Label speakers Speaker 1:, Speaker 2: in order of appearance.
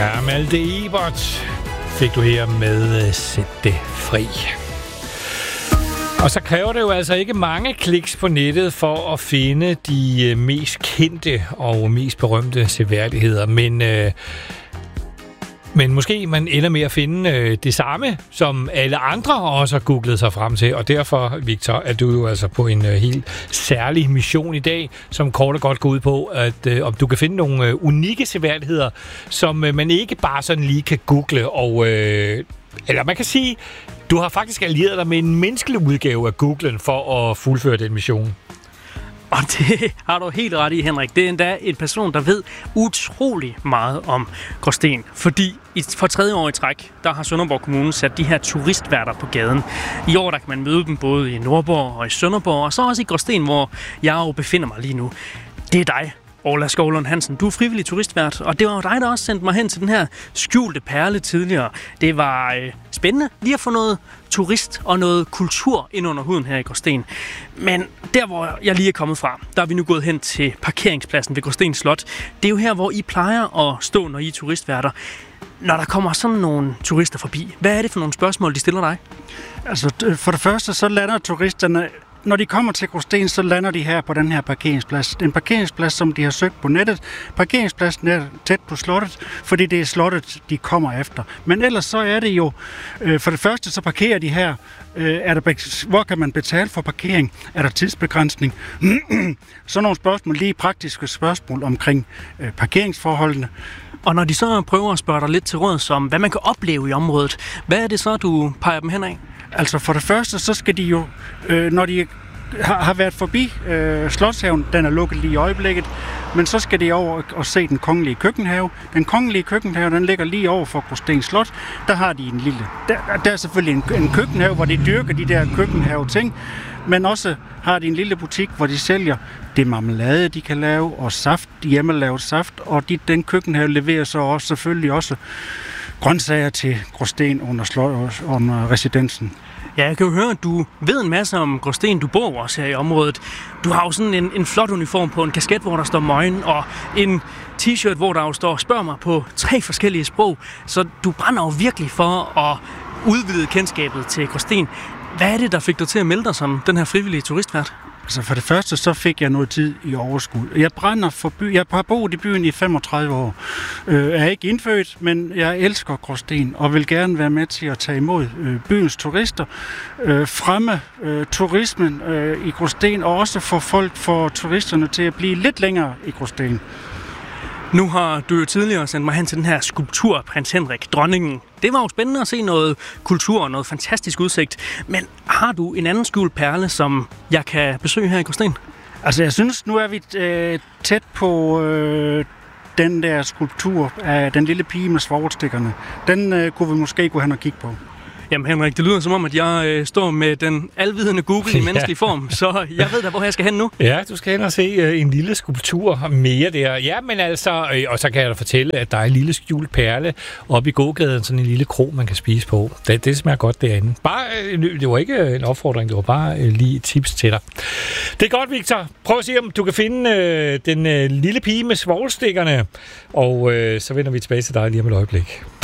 Speaker 1: Ja, Malte Ebert fik du her med Sæt det fri. Og så kræver det jo altså ikke mange kliks på nettet for at finde de mest kendte og mest berømte seværdigheder, men måske man ender med at finde det samme, som alle andre også har googlet sig frem til. Og derfor, Victor, er du jo altså på en helt særlig mission i dag, som kort og godt går ud på, at om du kan finde nogle unikke seværdigheder, som man ikke bare sådan lige kan google. Og, eller man kan sige, du har faktisk allieret dig med en menneskelig udgave af Googlen for at fuldføre den mission.
Speaker 2: Og det har du helt ret i, Henrik. Det er endda en person, der ved utrolig meget om Gråsten. Fordi for 3. år i træk, der har Sønderborg Kommune sat de her turistværter på gaden. I år der kan man møde dem både i Nordborg og i Sønderborg, og så også i Gråsten, hvor jeg jo befinder mig lige nu. Det er dig, Orla Skovlund Hansen. Du er frivillig turistvært, og det var jo dig, der også sendte mig hen til den her skjulte perle tidligere. Det var spændende lige at få noget turist og noget kultur ind under huden her i Gråsten. Men der, hvor jeg lige er kommet fra, der er vi nu gået hen til parkeringspladsen ved Gråsten Slot. Det er jo her, hvor I plejer at stå, når I er turistværter. Når der kommer sådan nogle turister forbi, hvad er det for nogle spørgsmål, de stiller dig?
Speaker 3: Altså, for det første, så lander turisterne. Når de kommer til Gråsten, så lander de her på den her parkeringsplads. En parkeringsplads, som de har søgt på nettet. Parkeringspladsen er tæt på slottet, fordi det er slottet, de kommer efter. Men ellers så er det jo, for det første så parkerer de her. Hvor kan man betale for parkering? Er der tidsbegrænsning? Så nogle spørgsmål, lige praktiske spørgsmål omkring parkeringsforholdene.
Speaker 2: Og når de så prøver at spørge dig lidt til råd om, hvad man kan opleve i området, hvad er det så, du peger dem hen af?
Speaker 3: Altså for det første, så skal de jo, når de har været forbi Slotshaven, den er lukket lige i øjeblikket, men så skal de over og se den kongelige køkkenhave. Den kongelige køkkenhave, den ligger lige over for Gråsten Slot. Der har de en lille, der er selvfølgelig en køkkenhave, hvor de dyrker de der køkkenhave-ting, men også har de en lille butik, hvor de sælger det marmelade, de kan lave, og saft, hjemmelavet saft, og den køkkenhave leverer så også selvfølgelig også grøntsager til Gråsten under residensen.
Speaker 2: Ja, jeg kan jo høre, at du ved en masse om Gråsten. Du bor også her i området. Du har jo sådan en flot uniform på, en kasket, hvor der står Møgen, og en t-shirt, hvor der jo står Spørg mig på 3 forskellige sprog. Så du brænder jo virkelig for at udvide kendskabet til Gråsten. Hvad er det, der fik dig til at melde dig som den her frivillige turistvært?
Speaker 3: Altså for det første, så fik jeg noget tid i overskud. Jeg brænder for byen. Jeg har boet i byen i 35 år. Jeg er ikke indfødt, men jeg elsker Gråsten og vil gerne være med til at tage imod byens turister, fremme turismen i Gråsten og også få turisterne til at blive lidt længere i Gråsten.
Speaker 2: Nu har du jo tidligere sendt mig hen til den her skulptur, Prins Henrik, dronningen. Det var jo spændende at se noget kultur og noget fantastisk udsigt. Men har du en anden skjult perle, som jeg kan besøge her i Gråsten?
Speaker 3: Altså jeg synes, nu er vi tæt på den der skulptur af den lille pige med svovlstikkerne. Den kunne vi måske gå hen og kigge på.
Speaker 2: Jamen Henrik, det lyder som om, at jeg står med den alvidende Google i menneskelig form, så jeg ved da, hvor jeg skal hen nu.
Speaker 1: Ja, du skal hen og se en lille skulptur mere der. Ja, men altså, og så kan jeg da fortælle, at der er en lille skjult perle oppe i gågaden, sådan en lille kro, man kan spise på. Det smager godt derinde. Det var ikke en opfordring, det var bare lige et tips til dig. Det er godt, Victor. Prøv at se, om du kan finde den lille pige med svovlstikkerne, og så vender vi tilbage til dig lige om et øjeblik.